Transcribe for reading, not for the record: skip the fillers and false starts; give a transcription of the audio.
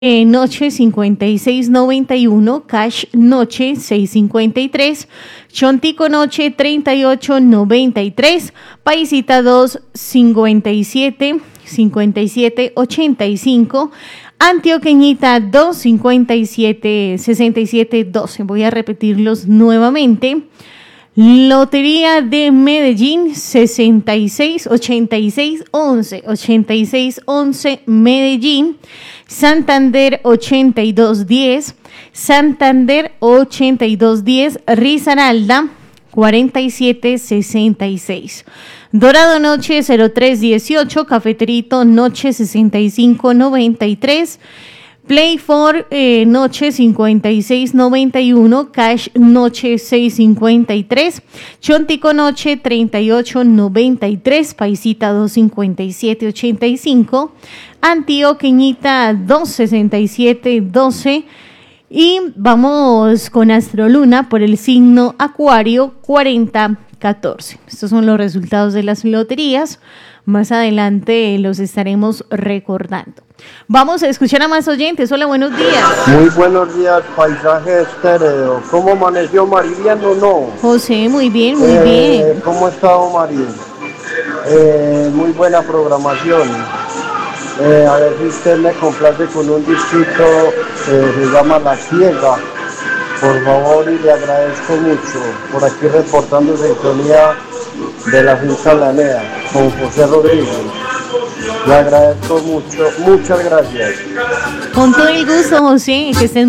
Noche 5691, Cash Noche 653, Chontico Noche 3893, Paisita 2 57 85, Antioqueñita 2 57 67 12. Voy a repetirlos nuevamente. Lotería de Medellín 66 86 11 86 11 Medellín, Santander 82 10, Santander 82 10, Risaralda 47 66, Dorado Noche 03 18, Cafeterito Noche 65 93, Play for Noche 5691, Cash Noche 653, Chontico Noche 3893, Paisita 257 85, Antioqueñita 267 12 y vamos con Astroluna por el signo Acuario 4014. Estos son los resultados de las loterías. Más adelante los estaremos recordando. Vamos a escuchar a más oyentes. Hola, buenos días. Muy buenos días, paisaje estéreo. ¿Cómo amaneció Mari? ¿Bien o no? José, muy bien, muy bien. ¿Cómo ha estado Mari? Muy buena programación. A ver si usted me complace con un disquito que se llama La Ciega. Por favor, y le agradezco mucho. Por aquí reportando sintonía de la finca Lanea con José Rodríguez. Le agradezco mucho, muchas gracias. Con todo el gusto, José, que estén